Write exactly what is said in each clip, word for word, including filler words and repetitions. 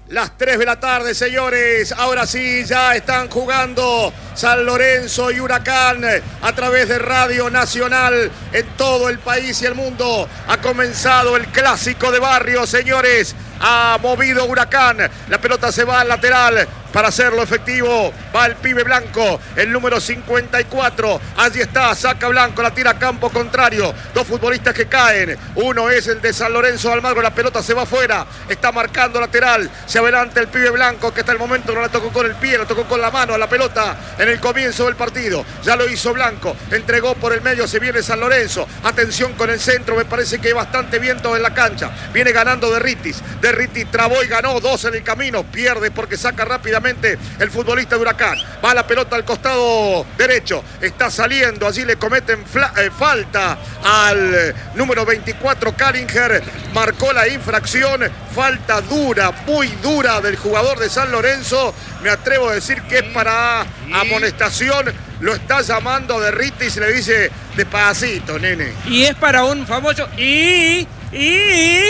Las tres de la tarde, señores. Ahora sí, ya están jugando San Lorenzo y Huracán a través de Radio Nacional en todo el país y el mundo. Ha comenzado el clásico de barrio, señores. Ha movido Huracán. La pelota se va al lateral. Para hacerlo efectivo, va el pibe Blanco, el número cincuenta y cuatro. Allí está, saca Blanco, la tira a campo contrario. Dos futbolistas que caen. Uno es el de San Lorenzo Almagro. La pelota se va afuera. Está marcando lateral. Se adelanta el pibe Blanco, que hasta el momento no la tocó con el pie, la tocó con la mano a la pelota en el comienzo del partido. Ya lo hizo Blanco. Entregó por el medio, se viene San Lorenzo. Atención con el centro, me parece que hay bastante viento en la cancha. Viene ganando Derritis. Derritis trabó y ganó dos en el camino. Pierde porque saca rápidamente el futbolista de Huracán. Va la pelota al costado derecho. Está saliendo. Allí le cometen eh, falta al número veinticuatro, Kallinger. Marcó la infracción. Falta dura, muy dura del jugador de San Lorenzo. Me atrevo a decir que es para amonestación. Lo está llamando Derritis y le dice despacito, nene. Y es para un famoso y... y...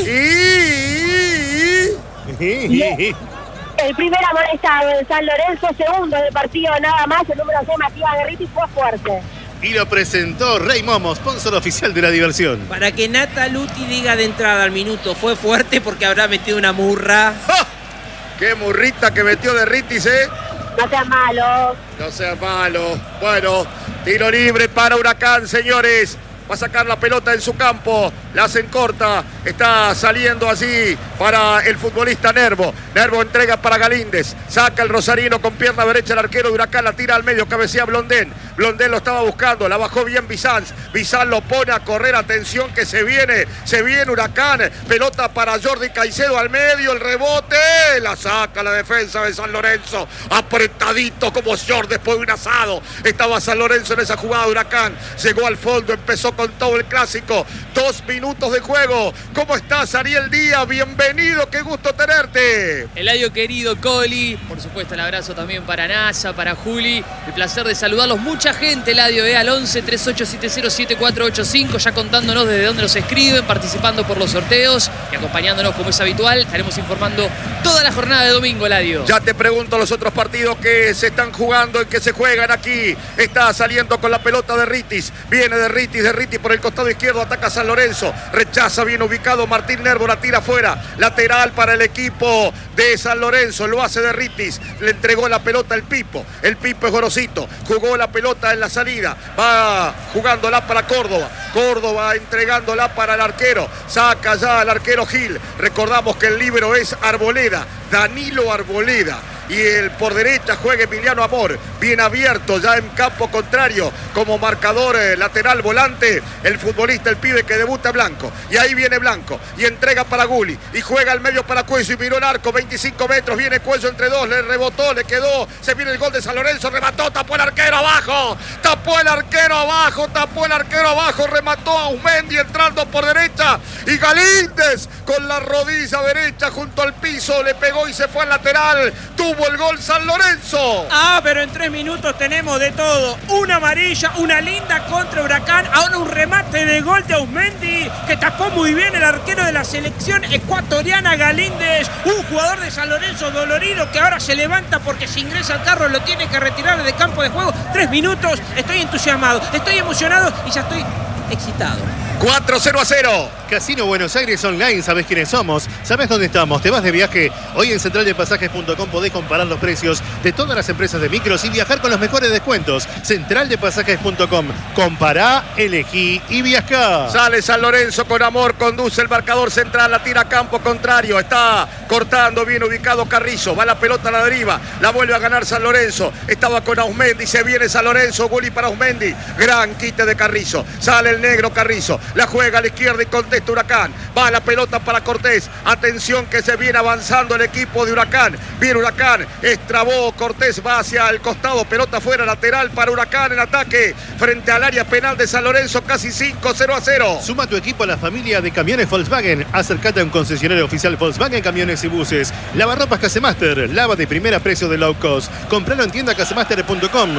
y... y... El primer amonestado de San Lorenzo, segundo de partido nada más, el número seis, Matías Derritis, fue fuerte. Y lo presentó Rey Momo, sponsor oficial de la diversión. Para que Nata Luti diga de entrada al minuto, fue fuerte porque habrá metido una murra. ¡Ja! ¡Qué murrita que metió Derritis, eh! No seas malo. No seas malo. Bueno, tiro libre para Huracán, señores. Va a sacar la pelota en su campo. La hacen corta. Está saliendo allí para el futbolista Nervo. Nervo entrega para Galíndez. Saca el rosarino con pierna derecha el arquero de Huracán. La tira al medio. Cabecea Blondén. Blondén lo estaba buscando. La bajó bien Bizanz. Bizanz lo pone a correr. Atención que se viene. Se viene Huracán. Pelota para Jordi Caicedo al medio. El rebote. La saca la defensa de San Lorenzo. Apretadito como short después de un asado. Estaba San Lorenzo en esa jugada de Huracán. Llegó al fondo. Empezó con todo el clásico. Dos minutos de juego. ¿Cómo estás, Ariel Díaz? Bienvenido, qué gusto tenerte. Eladio querido, Coli. Por supuesto, el abrazo también para Nasa, para Juli. El placer de saludarlos. Mucha gente, Eladio, eh, al once, treinta y ocho setenta, siete cuatro ocho cinco. Ya contándonos desde dónde nos escriben, participando por los sorteos y acompañándonos como es habitual. Estaremos informando toda la jornada de domingo, Eladio. Ya te pregunto los otros partidos que se están jugando y que se juegan aquí. Está saliendo con la pelota de Derritis. Viene Derritis, Derritis por el costado izquierdo, ataca San Lorenzo, rechaza bien ubicado Martín Nervo, la tira afuera, lateral para el equipo de San Lorenzo, lo hace Derritis, le entregó la pelota al Pipo, el Pipo es Gorosito, jugó la pelota en la salida, va jugándola para Córdoba, Córdoba entregándola para el arquero, saca ya al arquero Gil, recordamos que el líbero es Arboleda, Danilo Arboleda. Y el por derecha juega Emiliano Amor, bien abierto ya en campo contrario como marcador eh, lateral volante, el futbolista, el pibe que debuta Blanco, y ahí viene Blanco, y entrega para Guli, y juega al medio para Cuello, y miró el arco, veinticinco metros, viene Cuello entre dos, le rebotó, le quedó, se viene el gol de San Lorenzo, remató, tapó el arquero abajo, tapó el arquero abajo, tapó el arquero abajo, remató a Usmendi entrando por derecha, y Galíndez con la rodilla derecha junto al piso, le pegó y se fue al lateral, tuvo el gol San Lorenzo. Ah, pero en tres minutos tenemos de todo. Una amarilla, una linda contra Huracán. Ahora un remate de gol de Ausmendi que tapó muy bien el arquero de la selección ecuatoriana Galíndez. Un jugador de San Lorenzo dolorido que ahora se levanta porque si ingresa al carro lo tiene que retirar del campo de juego. Tres minutos. Estoy entusiasmado, estoy emocionado y ya estoy excitado. cuatro cero a cero. Casino Buenos Aires Online, ¿sabés quiénes somos? ¿Sabés dónde estamos? ¿Te vas de viaje? Hoy en central de pasajes punto com podés comparar los precios de todas las empresas de micros y viajar con los mejores descuentos. central de pasajes punto com. Compará, elegí y viajá. Sale San Lorenzo con Amor, conduce el marcador central, la tira a campo contrario. Está cortando, bien ubicado Carrizo. Va la pelota a la deriva, la vuelve a ganar San Lorenzo. Estaba con Ausmendi, se viene San Lorenzo, Guli para Ausmendi. Gran quite de Carrizo. Sale el negro Carrizo. La juega a la izquierda y contesta Huracán. Va la pelota para Cortés. Atención que se viene avanzando el equipo de Huracán. Viene Huracán. Estrabó Cortés. Va hacia el costado. Pelota fuera lateral para Huracán en ataque. Frente al área penal de San Lorenzo. Casi cinco cero a cero. Suma tu equipo a la familia de camiones Volkswagen. Acércate a un concesionario oficial Volkswagen Camiones y Buses. Lavarropas Casemaster. Lava de primera precio de low cost. Compralo en tienda casemaster punto com.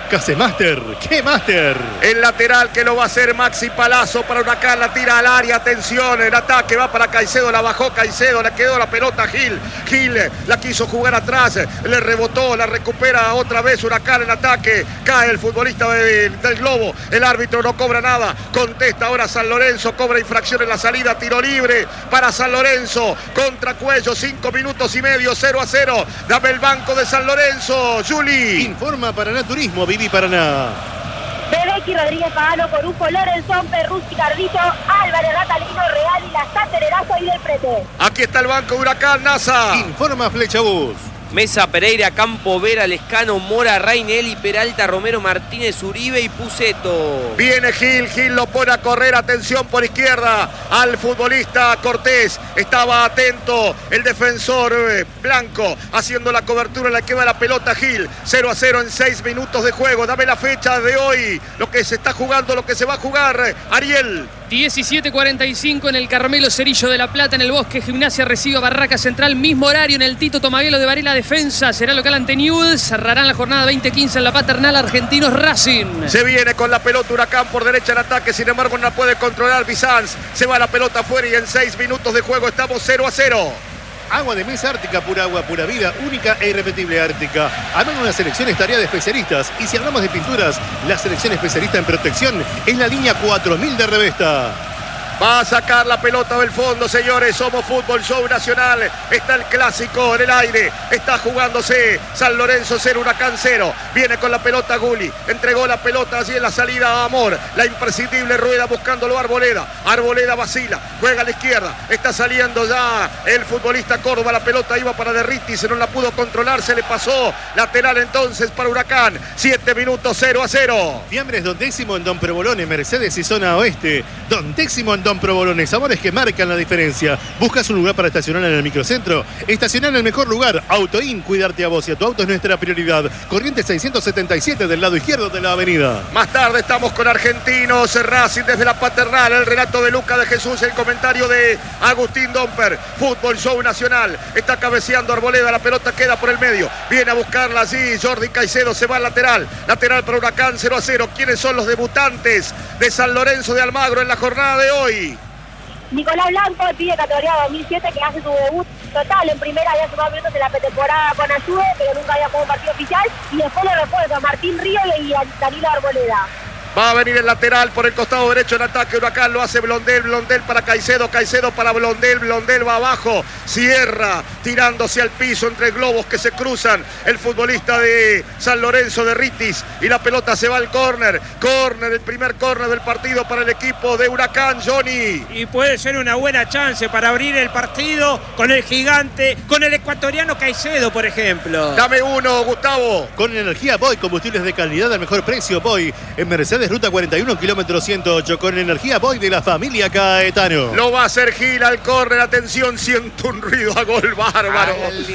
Casemaster, ¿qué Master? El lateral que lo va a hacer Maxi Palazzo para Huracán, la tira al área, atención, el ataque va para Caicedo, la bajó Caicedo, le quedó la pelota a Gil, Gil la quiso jugar atrás, le rebotó, la recupera otra vez Huracán en ataque, cae el futbolista de, del Globo, el árbitro no cobra nada, contesta ahora San Lorenzo, cobra infracción en la salida, tiro libre para San Lorenzo, contra Cuello, cinco minutos y medio, cero a cero, dame el banco de San Lorenzo, Juli. Informa Paraná Turismo, Viví Paraná. Bebequi, Rodríguez Pagano, Corujo, Lorenzón, Perruzzi, Cardito, Álvarez, Ratalino, Real y la Tererazo y del Prete. Aquí está el banco de Huracán, NASA. Informa Flecha Bus. Mesa, Pereira, Campo, Vera, Lescano, Mora, Rainelli, Peralta, Romero, Martínez, Uribe y Puceto. Viene Gil, Gil lo pone a correr, atención por izquierda al futbolista Cortés. Estaba atento el defensor eh, Blanco haciendo la cobertura, le queda la pelota a Gil. cero a cero en seis minutos de juego. Dame la fecha de hoy, lo que se está jugando, lo que se va a jugar, Ariel. diecisiete cuarenta y cinco en el Carmelo Cerillo de La Plata, en el Bosque. Gimnasia recibe a Barraca Central, mismo horario en el Tito Tomaguelo de Varela Defensa. Será local ante Newell's. Cerrarán la jornada veinte quince en la Paternal, Argentinos Racing. Se viene con la pelota Huracán por derecha en ataque, sin embargo no la puede controlar Bizanz. Se va la pelota afuera y en seis minutos de juego estamos cero a cero. Agua de mesa Ártica, pura agua, pura vida, única e irrepetible Ártica. Armar una selección es tarea de especialistas. Y si hablamos de pinturas, la selección especialista en protección es la línea cuatro mil de Revesta. Va a sacar la pelota del fondo, señores. Somos Fútbol Show Nacional. Está el clásico en el aire. Está jugándose San Lorenzo cero, Huracán cero. Viene con la pelota Gulli. Entregó la pelota allí en la salida a Amor. La imprescindible Rueda buscándolo a Arboleda. Arboleda vacila. Juega a la izquierda. Está saliendo ya el futbolista Córdoba. La pelota iba para Derriti. Se no la pudo controlar. Se le pasó. Lateral entonces para Huracán. Siete minutos, cero a cero. Fiambres Don Décimo en Don Provolone, Mercedes y Zona Oeste. Don Décimo en Don Provolone, sabores que marcan la diferencia. ¿Buscas un lugar para estacionar en el microcentro? Estacionar en el mejor lugar. Autoin, cuidarte a vos y a tu auto es nuestra prioridad. Corriente seiscientos setenta y siete del lado izquierdo de la avenida. Más tarde estamos con Argentinos, Racing desde la Paternal. El relato de Luca de Jesús, el comentario de Agustín Domper. Fútbol Show Nacional. Está cabeceando Arboleda, la pelota queda por el medio. Viene a buscarla allí Jordi Caicedo, se va al lateral. Lateral para Huracán, cero a cero. ¿Quiénes son los debutantes de San Lorenzo de Almagro en la jornada de hoy? Nicolás Blanco, el pibe categoría dos mil siete que hace su debut total en primera, había sumado minutos en la pretemporada con Ayude, pero nunca había jugado un partido oficial, y después le refuerza Martín Río y Danilo Arboleda. Va a venir el lateral por el costado derecho en ataque. Huracán lo hace Blondel, Blondel para Caicedo, Caicedo para Blondel, Blondel va abajo, cierra, tirándose al piso entre globos que se cruzan. El futbolista de San Lorenzo de Ritis y la pelota se va al córner. Córner, el primer córner del partido para el equipo de Huracán, Johnny. Y puede ser una buena chance para abrir el partido con el gigante, con el ecuatoriano Caicedo, por ejemplo. Dame uno, Gustavo. Con energía Boy, combustibles de calidad al mejor precio. Boy en Mercedes Ruta cuarenta y uno, kilómetro ciento ocho, con energía Boy de la familia Caetano. Lo va a hacer Gil al córner, atención, siento un ruido a gol bárbaro.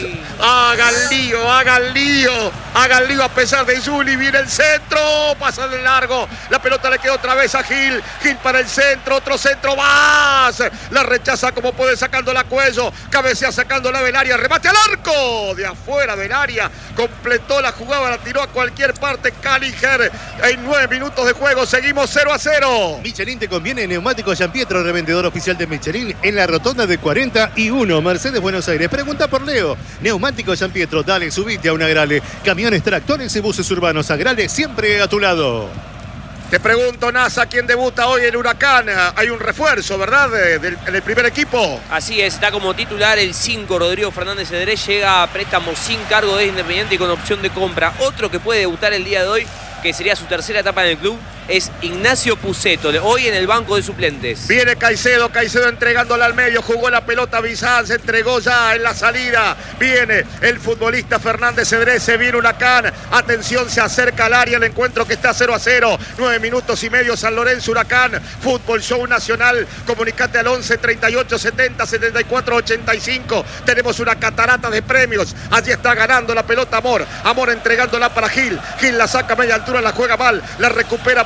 Hagan lío, hagan lío, hagan lío a pesar de Juli, viene el centro, pasa de largo, la pelota le queda otra vez a Gil, Gil para el centro, otro centro más, la rechaza como puede sacándola a cuello, cabecea sacándola del área, remate al arco, de afuera del área, completó la jugada, la tiró a cualquier parte Caliger, en nueve minutos de juego, seguimos cero a cero. Michelin te conviene, neumático Gianpietro, revendedor oficial de Michelin en la rotonda de cuarenta y uno, Mercedes Buenos Aires. Pregunta por Leo. Neumático Gianpietro, dale, subite a una Agrale. Camiones, tractores y buses urbanos, Agrale siempre a tu lado. Te pregunto, NASA, ¿quién debuta hoy en Huracán? Hay un refuerzo, ¿verdad? Del, del primer equipo. Así es, está como titular el cinco, Rodrigo Fernández Cedrés, llega a préstamo sin cargo de Independiente y con opción de compra. Otro que puede debutar el día de hoy, que sería su tercera etapa en el club, es Ignacio Puceto, hoy en el banco de suplentes. Viene Caicedo, Caicedo entregándola al medio, jugó la pelota Bizán, se entregó ya en la salida. Viene el futbolista Fernández Cedrés, se viene Huracán, atención, se acerca al área el encuentro que está cero a cero, nueve minutos y medio, San Lorenzo Huracán, Fútbol Show Nacional, comunicate al once, treinta y ocho, setenta, setenta y cuatro, ochenta y cinco, tenemos una catarata de premios, allí está ganando la pelota Amor, Amor entregándola para Gil, Gil la saca a media altura, la juega mal, la recupera por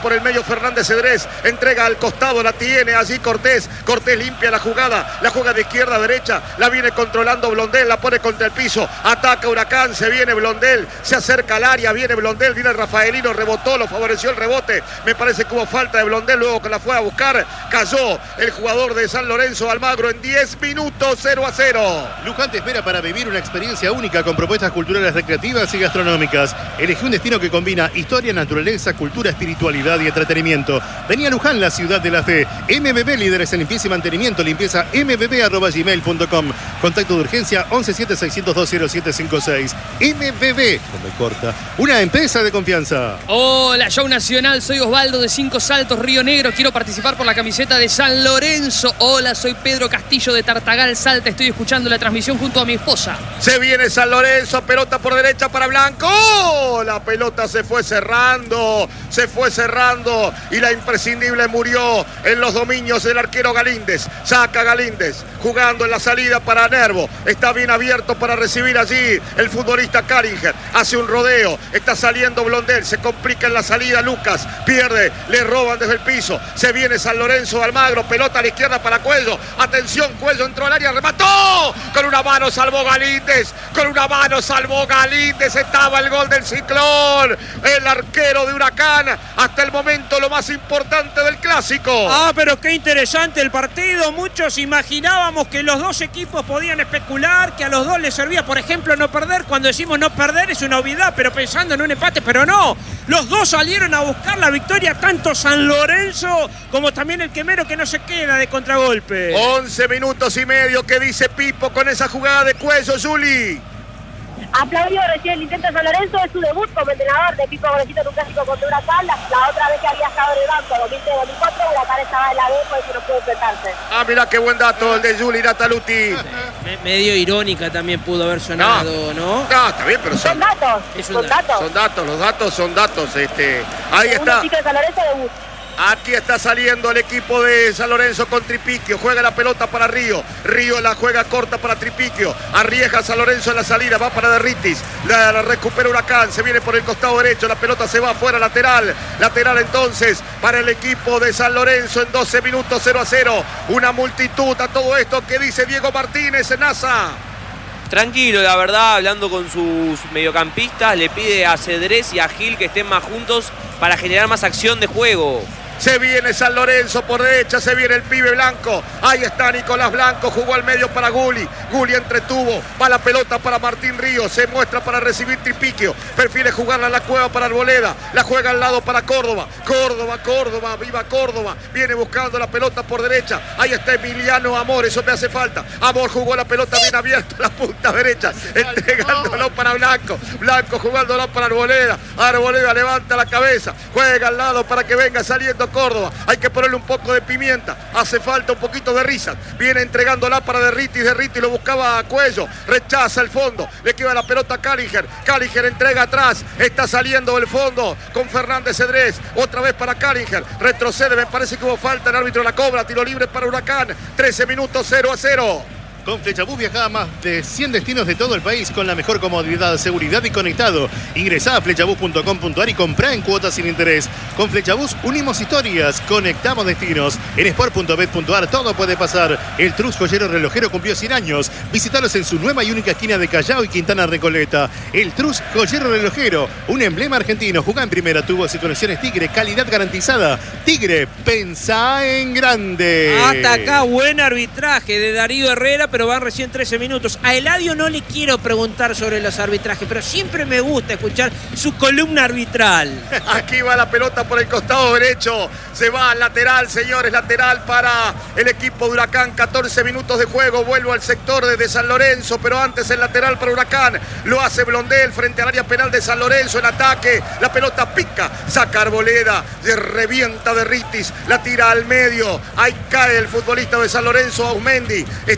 por el medio Fernández Cedrés, entrega al costado, la tiene allí Cortés, Cortés limpia la jugada, la juega de izquierda a derecha, la viene controlando Blondel, la pone contra el piso, ataca Huracán, se viene Blondel, se acerca al área, viene Blondel, viene Rafaelino, rebotó, lo favoreció el rebote, me parece que hubo falta de Blondel, luego que la fue a buscar, cayó el jugador de San Lorenzo, Almagro, en diez minutos, cero a cero. Luján te espera para vivir una experiencia única con propuestas culturales, recreativas y gastronómicas. Elegí un destino que combina historia, naturaleza, cultura, espiritualidad y entretenimiento. Vení a Luján, la ciudad de la fe. M B B, líderes en limpieza y mantenimiento, limpieza m b b arroba gmail punto com. Contacto de urgencia once siete seiscientos dos cero siete cinco seis. M B B, como corta, una empresa de confianza. Hola, show nacional, soy Osvaldo de Cinco Saltos, Río Negro. Quiero participar por la camiseta de San Lorenzo. Hola, soy Pedro Castillo de Tartagal, Salta. Estoy escuchando la transmisión junto a mi esposa. Se viene San Lorenzo, pelota por derecha para Blanco. ¡Oh! La pelota se fue cerrando, se fue cerrando y la imprescindible murió en los dominios del arquero Galíndez. Saca Galíndez, jugando en la salida para Nervo. Está bien abierto para recibir allí el futbolista Caringer. Hace un rodeo, está saliendo Blondel, se complica en la salida Lucas, pierde, le roban desde el piso. Se viene San Lorenzo, Almagro, pelota a la izquierda para Cuello. Atención, Cuello entró al área, remató. Con una mano salvó Galíndez, con una mano salvó Galíndez. Estaba el gol del Ciclón, el arquero de Huracán. Hasta el momento lo más importante del clásico. Ah, pero qué interesante el partido. Muchos imaginábamos que los dos equipos podían especular, que a los dos les servía, por ejemplo, no perder. Cuando decimos no perder es una obviedad, pero pensando en un empate, pero no. Los dos salieron a buscar la victoria, tanto San Lorenzo como también el Quemero, que no se queda de contragolpe. once minutos y medio, ¿qué dice Pipo con esa jugada de Cuello, Juli? Aplaudió recién el intento de San Lorenzo, es su debut como entrenador de Pipo Golecito en un clásico contra Huracán. La, la otra vez que había estado en el banco, dos mil tres dos mil cuatro, Huracán estaba en la B, por eso no pudo enfrentarse. Ah, mirá qué buen dato el de Juli Nataluti. Me, medio irónica también pudo haber sonado, ¿no? ¿no? No, está bien, pero son, Son datos, Es un son dato. datos. son datos, los datos son datos. Este, ahí Segundo está. chico de San Lorenzo, debut. Aquí está saliendo el equipo de San Lorenzo con Tripiquio. Juega la pelota para Río. Río la juega corta para Tripiquio. Arriesga San Lorenzo en la salida. Va para Derritis. La, la recupera Huracán. Se viene por el costado derecho. La pelota se va afuera, lateral. Lateral entonces para el equipo de San Lorenzo en doce minutos, cero a cero. Una multitud a todo esto que dice Diego Martínez en NASA. Tranquilo, la verdad, hablando con sus mediocampistas, le pide a Cedrés y a Gil que estén más juntos para generar más acción de juego. Se viene San Lorenzo por derecha, se viene el pibe Blanco. Ahí está Nicolás Blanco, jugó al medio para Guli. Guli entretuvo, va la pelota para Martín Ríos, se muestra para recibir Tripiquio. Prefiere jugarla a la cueva para Arboleda, la juega al lado para Córdoba. Córdoba, Córdoba, viva Córdoba. Viene buscando la pelota por derecha. Ahí está Emiliano Amor, eso me hace falta. Amor jugó la pelota bien abierta a la punta derecha, entregándolo para Blanco. Blanco jugándolo para Arboleda. Arboleda levanta la cabeza, juega al lado para que venga saliendo Córdoba. Hay que ponerle un poco de pimienta. Hace falta un poquito de risas. Viene entregándola para Derritis. Derritis lo buscaba a Cuello. Rechaza el fondo. Le queda la pelota a Caliger. Caliger entrega atrás. Está saliendo del fondo con Fernández Cedrés. Otra vez para Caliger. Retrocede. Me parece que hubo falta. El árbitro la cobra. Tiro libre para Huracán. trece minutos, cero a cero. Con Flechabús viaja a más de cien destinos de todo el país con la mejor comodidad, seguridad y conectado. Ingresá a flechabús punto com punto ar y comprá en cuotas sin interés. Con Flechabús unimos historias, conectamos destinos. En sport punto bet punto ar todo puede pasar. El Trus Joyero Relojero cumplió cien años. Visítalos en su nueva y única esquina de Callao y Quintana Recoleta. El Trus Joyero Relojero, un emblema argentino. Jugá en primera, tubos y conexiones Tigre, calidad garantizada. Tigre, pensá en grande. Hasta acá buen arbitraje de Darío Herrera, pero van recién trece minutos. A Eladio no le quiero preguntar sobre los arbitrajes, pero siempre me gusta escuchar su columna arbitral. Aquí va la pelota por el costado derecho. Se va al lateral, señores. Lateral para el equipo de Huracán. catorce minutos de juego. Vuelvo al sector de San Lorenzo, pero antes el lateral para Huracán. Lo hace Blondel frente al área penal de San Lorenzo en ataque. La pelota pica. Saca Arboleda. Se revienta Derritis. La tira al medio. Ahí cae el futbolista de San Lorenzo, Aumendi. Está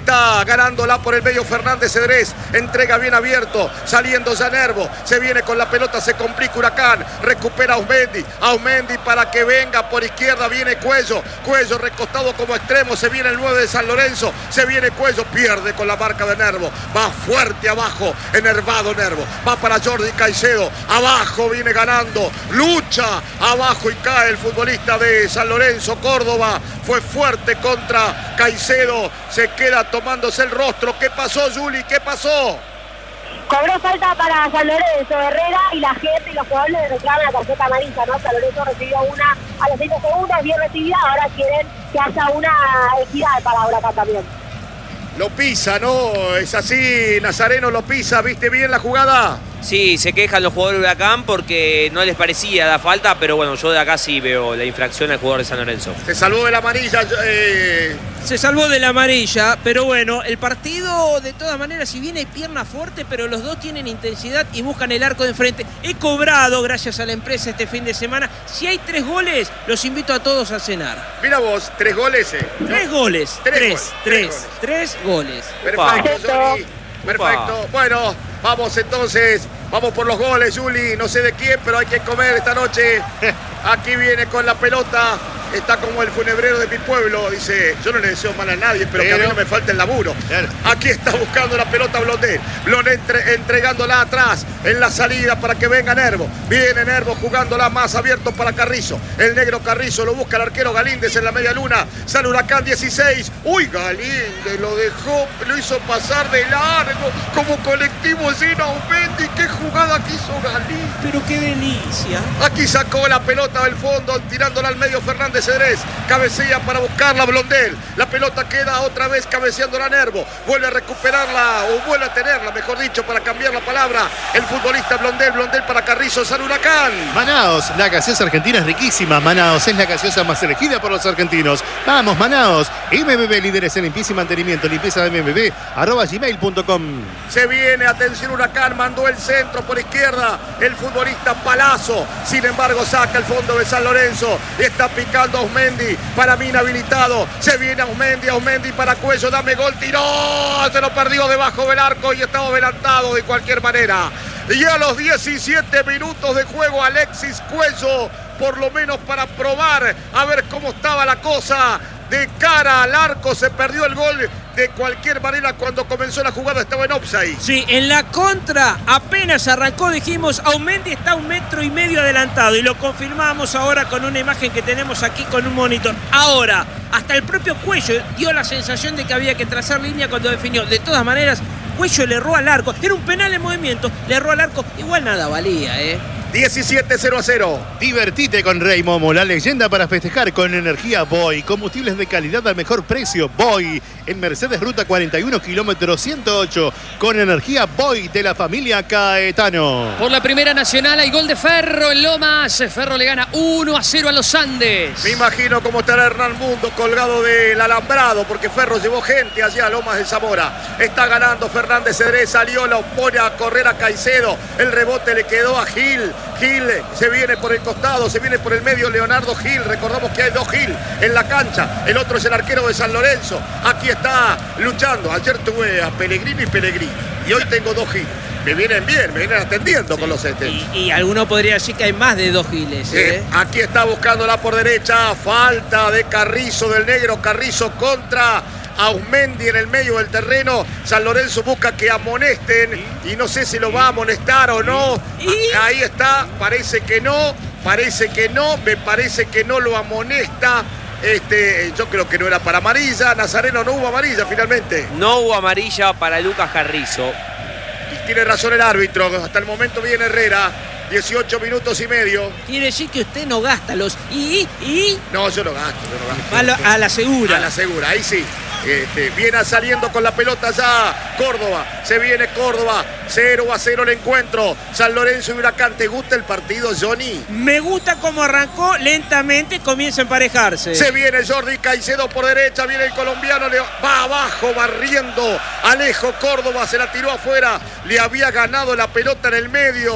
ganándola por el medio Fernández Cedrés. Entrega bien abierto. Saliendo ya Nervo. Se viene con la pelota. Se complica Huracán. Recupera Ausmendi. Ausmendi para que venga por izquierda. Viene Cuello. Cuello recostado como extremo. Se viene el nueve de San Lorenzo. Se viene Cuello. Pierde con la marca de Nervo. Va fuerte abajo. Enervado Nervo. Va para Jordi Caicedo. Abajo viene ganando. Lucha. Abajo y cae el futbolista de San Lorenzo. Córdoba fue fuerte contra Caicedo. Se queda tomándose el rostro. ¿Qué pasó, Juli? ¿Qué pasó? Cobró falta para San Lorenzo, Herrera, y la gente y los jugadores le reclaman la tarjeta amarilla, ¿no? San Lorenzo recibió una a los cinco segundos, bien recibida, ahora quieren que haya una equidad para Huracán también. Lo pisa, ¿no? Es así, Nazareno lo pisa. ¿Viste bien la jugada? Sí, se quejan los jugadores de Huracán porque no les parecía la falta, pero bueno, yo de acá sí veo la infracción al jugador de San Lorenzo. Se salvó de la amarilla. Eh... Se salvó de la amarilla, pero bueno, el partido de todas maneras, si bien hay pierna fuerte, pero los dos tienen intensidad y buscan el arco de enfrente. He cobrado, gracias a la empresa, este fin de semana. Si hay tres goles, los invito a todos a cenar. Mira vos, tres goles. Eh. Tres goles, tres, tres, goles, tres, tres goles. Perfecto, Johnny. Perfecto. Bueno, vamos entonces, vamos por los goles, Juli. No sé de quién, pero hay que comer esta noche. Aquí viene con la pelota. Está como el funebrero de mi pueblo. Dice, yo no le deseo mal a nadie, pero, pero... que a mí no me falta el laburo. Claro. Aquí está buscando la pelota Blondel. Blondel entre, entregándola atrás en la salida para que venga Nervo. Viene Nervo jugándola más abierto para Carrizo. El negro Carrizo lo busca el arquero Galíndez en la media luna. Sale Huracán dieciséis. Uy, Galíndez lo dejó, lo hizo pasar de largo. Como colectivo lleno a Ausmendi. Qué jugada que hizo Galíndez. Pero qué delicia. Aquí sacó la pelota del fondo, tirándola al medio Fernández Cedrés. Cabecea para buscarla Blondel. La pelota queda otra vez cabeceándola a Nervo. Vuelve a recuperarla, o vuelve a tenerla, mejor dicho, para cambiar la palabra. El futbolista Blondel, Blondel para Carrizo, San Huracán. Manaos, la gaseosa argentina es riquísima. Manaos es la gaseosa más elegida por los argentinos. Vamos, Manaos. M B B, líderes en limpieza y mantenimiento. Limpieza de M B B, arroba gmail punto com. Se viene, atención Huracán, mandó el centro por izquierda. El futbolista Palazzo. Sin embargo, saca el fondo de San Lorenzo. Está picando Ausmendi, para mí inhabilitado. Se viene Ausmendi, Ausmendi para Cuello, dame gol, tiró, se lo perdió debajo del arco y estaba adelantado de cualquier manera. Y a los diecisiete minutos de juego, Alexis Cuello, por lo menos para probar a ver cómo estaba la cosa. De cara al arco se perdió el gol. De cualquier manera, cuando comenzó la jugada estaba en offside. Sí, en la contra apenas arrancó, dijimos, Ausmendi está un metro y medio adelantado y lo confirmamos ahora con una imagen que tenemos aquí con un monitor. Ahora, hasta el propio Cuello dio la sensación de que había que trazar línea cuando definió. De todas maneras, Cuello le erró al arco. Era un penal en movimiento, le erró al arco. Igual nada valía, ¿eh? diecisiete cero a cero. Divertite con Rey Momo, la leyenda para festejar con energía Boy. Combustibles de calidad al mejor precio. Boy. En Mercedes Ruta cuarenta y uno, kilómetro ciento ocho. Con energía Boy de la familia Caetano. Por la Primera Nacional hay gol de Ferro en Lomas. Ferro le gana uno a cero a los Andes. Me imagino cómo estará Hernán Mundo colgado del alambrado, porque Ferro llevó gente allá a Lomas de Zamora. Está ganando Fernández Cedrés. Salió, la pone a correr a Caicedo. El rebote le quedó a Gil. Gil se viene por el costado, se viene por el medio Leonardo Gil. Recordamos que hay dos Gil en la cancha. El otro es el arquero de San Lorenzo. Aquí está luchando. Ayer tuve a Pellegrini y Pellegrini. Y hoy tengo dos Gil. Me vienen bien, me vienen atendiendo sí. con los este. Y, y alguno podría decir que hay más de dos Giles. ¿eh? Eh, aquí está buscándola por derecha. Falta de Carrizo, del negro Carrizo contra Ausmendi en el medio del terreno. San Lorenzo busca que amonesten y no sé si lo va a amonestar o no. Ahí está, parece que no, parece que no, me parece que no lo amonesta. Este, yo creo que no era para amarilla. Nazareno, no hubo amarilla finalmente. No hubo amarilla para Lucas Carrizo. Y tiene razón el árbitro. Hasta el momento viene Herrera. dieciocho minutos y medio. Quiere decir que usted no gasta los y y. No, yo no gasto, yo no gasto. A la, a la segura. A la segura, ahí sí. Este, viene saliendo con la pelota ya Córdoba, se viene Córdoba, cero a cero el encuentro. San Lorenzo y Huracán. ¿Te gusta el partido, Johnny? Me gusta cómo arrancó, lentamente comienza a emparejarse. Se viene Jordi Caicedo por derecha, viene el colombiano, le va abajo barriendo. Alejo Córdoba se la tiró afuera, le había ganado la pelota en el medio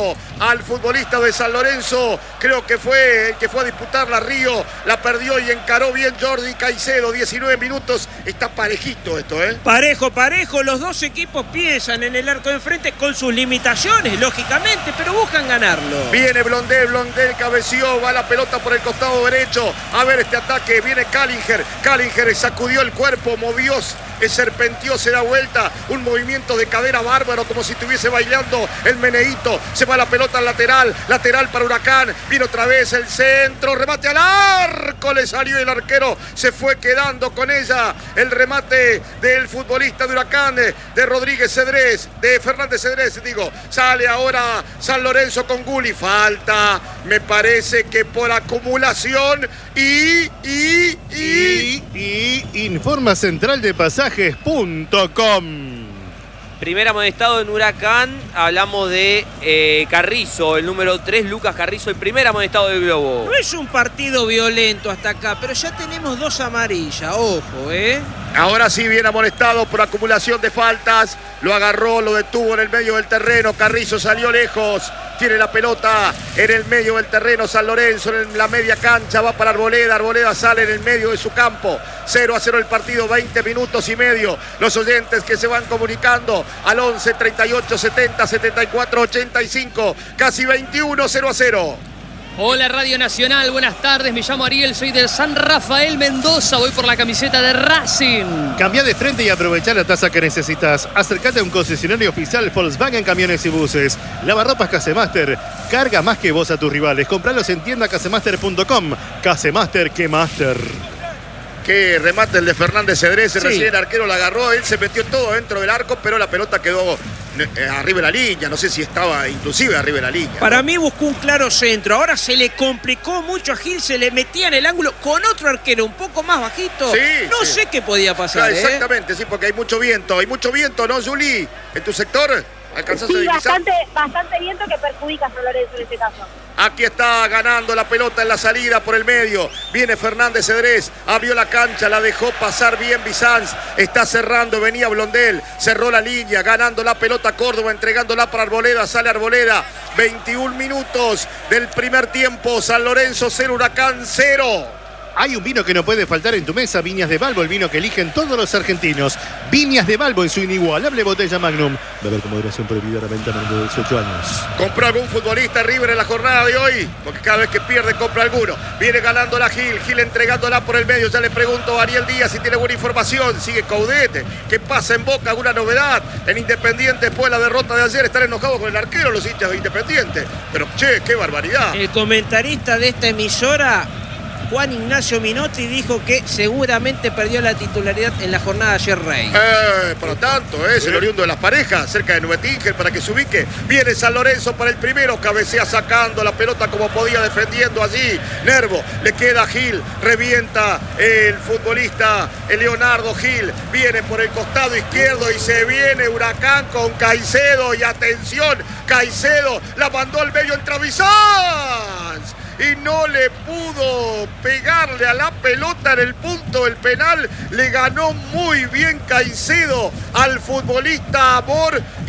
al futbolista de San Lorenzo. Creo que fue el que fue a disputar la Río, la perdió y encaró bien Jordi Caicedo. diecinueve minutos, está parejito esto, ¿eh? Parejo, parejo. Los dos equipos piensan en el arco de enfrente con sus limitaciones, lógicamente, pero buscan ganarlo. Viene Blondel, Blondel cabeció, va la pelota por el costado derecho. A ver este ataque, viene Callinger. Callinger sacudió el cuerpo, movió, serpenteó, se da vuelta. Un movimiento de cadera bárbaro, como si estuviese bailando el meneíto. Se va la pelota al lateral, lateral para Huracán. Viene otra vez el centro, remate al arco, le salió el arquero, se fue quedando con ella. El remate del futbolista de Huracán, de Rodríguez Cedrés, de Fernández Cedrés, digo. Sale ahora San Lorenzo con Gulli. Falta, me parece que por acumulación y, y, y... Y, y informa central de pasajes punto com. Primer amonestado en Huracán, hablamos de eh, Carrizo, el número tres, Lucas Carrizo, el primer amonestado del Globo. No es un partido violento hasta acá, pero ya tenemos dos amarillas, ojo, ¿eh? Ahora sí viene amonestado por acumulación de faltas. Lo agarró, lo detuvo en el medio del terreno. Carrizo salió lejos. Tiene la pelota en el medio del terreno. San Lorenzo en la media cancha. Va para Arboleda. Arboleda sale en el medio de su campo. cero a cero el partido. veinte minutos y medio. Los oyentes que se van comunicando al once, treinta y ocho, setenta, setenta y cuatro, ochenta y cinco. Casi veintiuno, cero a cero. Hola Radio Nacional, buenas tardes, me llamo Ariel, soy del San Rafael Mendoza, voy por la camiseta de Racing. Cambia de frente y aprovecha la tasa que necesitas. Acércate a un concesionario oficial Volkswagen Camiones y Buses. Lavarropas Casemaster, carga más que vos a tus rivales. Compralos en tienda casemaster punto com. Casemaster, que master. Qué remate el de Fernández Cedrés, Sí. recién el arquero la agarró, él se metió todo dentro del arco, pero la pelota quedó eh, arriba de la línea, no sé si estaba inclusive arriba de la línea. Para mí buscó un claro centro, ahora se le complicó mucho a Gil, se le metía en el ángulo con otro arquero un poco más bajito. Sí, no sí. sé qué podía pasar, Claro, ¿eh? exactamente, sí, porque hay mucho viento, hay mucho viento, ¿no, Juli? ¿En tu sector? ¿Alcanzás a Sí, divisar? bastante, bastante viento que perjudica a San Lorenzo en este caso. Aquí está ganando la pelota en la salida por el medio. Viene Fernández Cedrés, abrió la cancha, la dejó pasar bien Bizanz. Está cerrando, venía Blondel, cerró la línea, ganando la pelota Córdoba, entregándola para Arboleda, sale Arboleda. veintiún minutos del primer tiempo, San Lorenzo cero, Huracán cero. Hay un vino que no puede faltar en tu mesa, Viñas de Balbo, el vino que eligen todos los argentinos. Viñas de Balbo en su inigualable botella Magnum. Beber con moderación prohibida, la venta menor de dieciocho años. ¿Compró algún futbolista River en la jornada de hoy? Porque cada vez que pierde compra alguno. Viene ganando la Gil, Gil entregándola por el medio. Ya le pregunto a Ariel Díaz si tiene buena información. Sigue Caudete. ¿Qué pasa en Boca? ¿Alguna novedad? En Independiente después de la derrota de ayer están enojados con el arquero los hinchas de Independiente. Pero che, qué barbaridad. El comentarista de esta emisora, Juan Ignacio Minotti, dijo que seguramente perdió la titularidad en la jornada de ayer, Rey. Eh, por lo tanto, es el oriundo de las parejas, cerca de Nuetínger para que se ubique. Viene San Lorenzo para el primero, cabecea sacando la pelota como podía, defendiendo allí. Nervo, le queda Gil, revienta el futbolista el Leonardo Gil. Viene por el costado izquierdo y se viene Huracán con Caicedo. Y atención, Caicedo la mandó al medio entre Bizanz. Y no le pudo pegarle a la pelota en el punto del penal. Le ganó muy bien Caicedo al futbolista Amor.